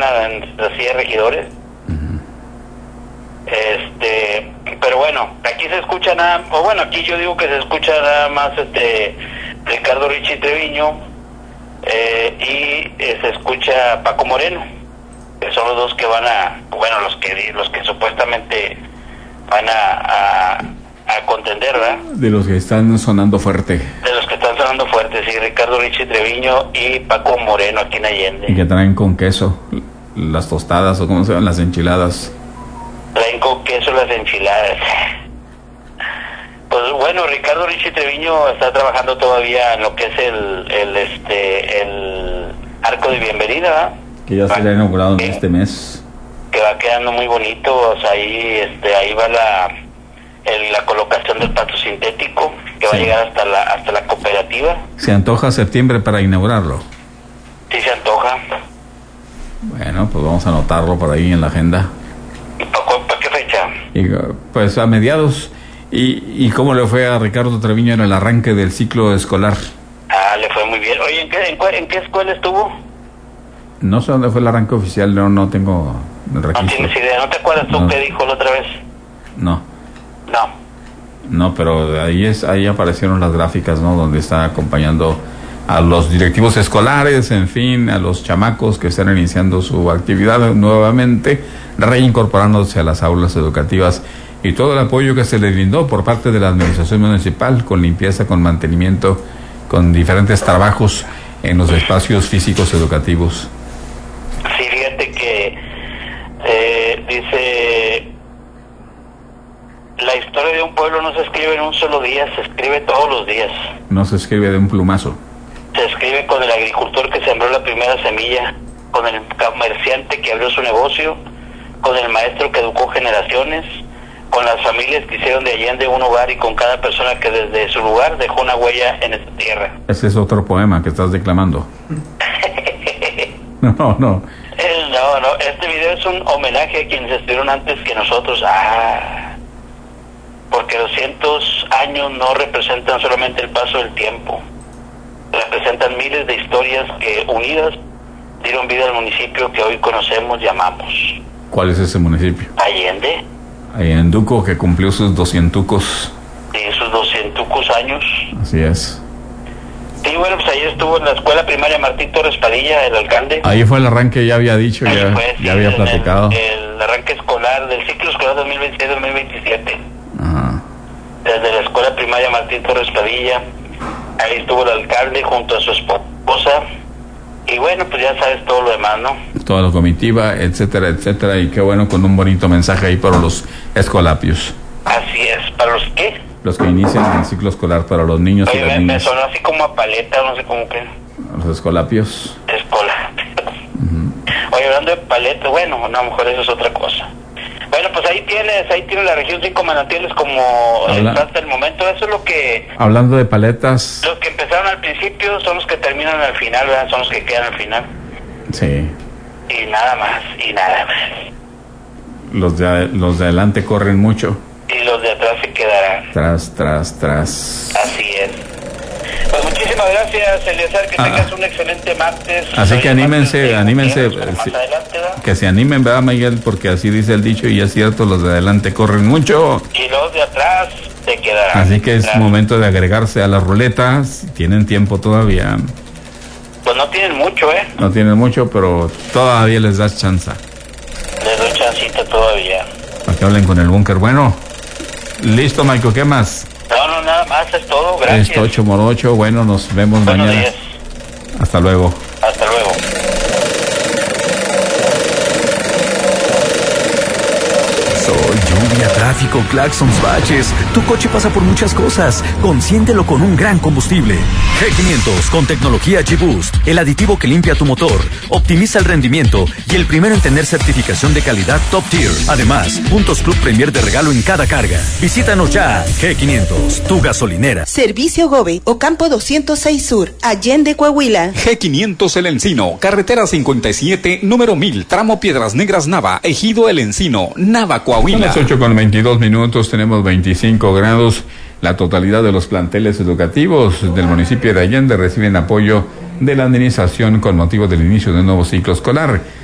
en la silla de regidores. Pero bueno, aquí se escucha aquí yo digo que se escucha nada más Ricardo Richie Treviño y se escucha Paco Moreno, que son los dos que van los que supuestamente van a contender, ¿verdad? De los que están sonando fuerte. De los que están sonando fuerte, sí, Ricardo Richie Treviño y Paco Moreno aquí en Allende. Y que traen con queso las tostadas, o cómo se llaman, las enchiladas. Traen con queso las enchiladas. Pues bueno, Ricardo Richie Treviño está trabajando todavía en lo que es el arco de bienvenida, ¿verdad? Que ya será inaugurado en este mes. Que va quedando muy bonito, o sea, ahí va la colocación del pasto sintético, que va a llegar hasta la cooperativa. ¿Se antoja septiembre para inaugurarlo? Sí, se antoja. Bueno, pues vamos a anotarlo por ahí en la agenda. ¿Para qué fecha? Pues a mediados. ¿Y cómo le fue a Ricardo Treviño en el arranque del ciclo escolar? Le fue muy bien. Oye, ¿en qué escuela estuvo? No sé dónde fue el arranque oficial, no tengo el registro. No tienes idea, ¿no te acuerdas tú qué dijo la otra vez? No, pero ahí aparecieron las gráficas, ¿no? Donde está acompañando a los directivos escolares, en fin, a los chamacos que están iniciando su actividad nuevamente, reincorporándose a las aulas educativas, y todo el apoyo que se les brindó por parte de la administración municipal, con limpieza, con mantenimiento, con diferentes trabajos en los espacios físicos educativos. Sí, fíjate que dice: la historia de un pueblo no se escribe en un solo día, se escribe todos los días. No se escribe de un plumazo. Se escribe con el agricultor que sembró la primera semilla, con el comerciante que abrió su negocio, con el maestro que educó generaciones, con las familias que hicieron de Allende un hogar, y con cada persona que desde su lugar dejó una huella en esta tierra. Ese es otro poema que estás declamando. No. No, este video es un homenaje a quienes estuvieron antes que nosotros. Porque 200 años no representan solamente el paso del tiempo, representan miles de historias que unidas dieron vida al municipio que hoy conocemos y amamos. ¿Cuál es ese municipio? Allende. Allenduco, que cumplió sus 200. Sí, sus 200 años. Así es. Sí, bueno, pues ayer estuvo en la escuela primaria Martín Torres Padilla, el alcalde. Ahí fue el arranque, ya había dicho, ya había platicado. El arranque escolar del ciclo escolar 2026-2027. Ajá. Desde la escuela primaria Martín Torres Padilla, ahí estuvo el alcalde junto a su esposa. Y bueno, pues ya sabes todo lo demás, ¿no? Toda la comitiva, etcétera, etcétera. Y qué bueno, con un bonito mensaje ahí para los escolapios. Así es. ¿Para los qué? Los que inician el ciclo escolar, para los niños. Oye, y las me niñas. sonó así como a paleta, no sé cómo que. Los escolapios. Oye, hablando de paleta, bueno, a lo mejor eso es otra cosa. Bueno, pues ahí tienes la región 5 manantiales como hasta el momento. Eso es lo que... Hablando de paletas... Los que empezaron al principio son los que terminan al final, ¿verdad? Son los que quedan al final. Sí. Y nada más. Los de adelante corren mucho. Y los de atrás se quedarán. Tras. Así es. Pues muchísimas gracias, Eleazar, que tengas un excelente martes. Así que anímense, que se animen, ¿verdad, Miguel? Porque así dice el dicho, y es cierto, los de adelante corren mucho. Y los de atrás se quedarán. Así que es momento de agregarse a las ruletas, tienen tiempo todavía. Pues no tienen mucho, No tienen mucho, pero todavía les das chance. Les doy chancita todavía. Para que hablen con el búnker. Bueno, listo, Michael, ¿qué más? No, nada más, es todo, gracias. Esto 8x8, bueno, nos vemos mañana. Días. Hasta luego. Hasta luego. Lluvia, tráfico, claxons, baches. Tu coche pasa por muchas cosas. Consiéntelo con un gran combustible. G500 con tecnología G-Boost, el aditivo que limpia tu motor, optimiza el rendimiento y el primero en tener certificación de calidad Top Tier. Además, puntos Club Premier de regalo en cada carga. Visítanos ya. G500, tu gasolinera. Servicio Gobe, Ocampo 206 Sur, Allende, Coahuila. G500 El Encino, carretera 57, número 1000, tramo Piedras Negras Nava, Ejido El Encino, Nava, Coahuila. Son las 8:22, tenemos 25 grados. La totalidad de los planteles educativos del municipio de Allende reciben apoyo de la administración con motivo del inicio del nuevo ciclo escolar.